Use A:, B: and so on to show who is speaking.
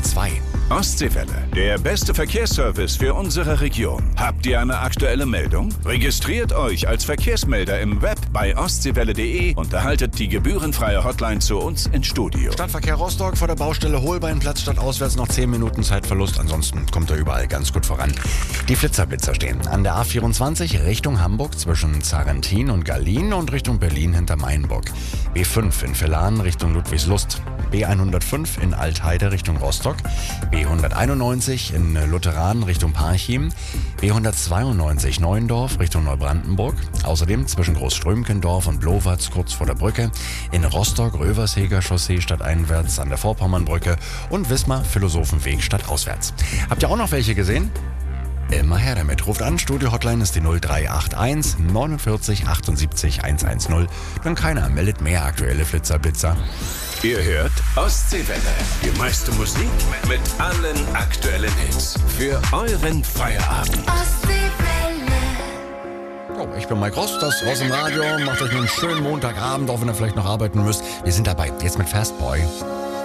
A: 2.
B: Ostseewelle, der beste Verkehrsservice für unsere Region. Habt ihr eine aktuelle Meldung? Registriert euch als Verkehrsmelder im Web bei ostseewelle.de und erhaltet die gebührenfreie Hotline zu uns ins Studio.
A: Stadtverkehr Rostock vor der Baustelle Holbeinplatz statt auswärts noch 10 Minuten Zeitverlust. Ansonsten kommt er überall ganz gut voran. Die Flitzer stehen an der A24 Richtung Hamburg zwischen Zarentin und Gallien und Richtung Berlin hinter Mainburg. B5 in Villan Richtung Ludwigslust. B105 in Altheide Richtung Rostock. B191 in Lutheran Richtung Parchim. B192 Neuendorf Richtung Neubrandenburg. Außerdem zwischen Großströmkendorf und Blowatz kurz vor der Brücke. In Rostock Röversheger Chaussee stadteinwärts an der Vorpommernbrücke und Wismar Philosophenweg stadtauswärts. Habt ihr auch noch welche gesehen? Immer her damit. Ruft an, Studio-Hotline ist die 0381 49 78 110. Wenn keiner meldet mehr aktuelle Flitzer.
B: Ihr hört Ostseewelle. Die meiste Musik mit allen aktuellen Hits. Für euren Feierabend.
A: Oh, ich bin Mike Rost, das Ross im Radio. Macht euch einen schönen Montagabend, auch wenn ihr vielleicht noch arbeiten müsst. Wir sind dabei, jetzt mit Fastboy.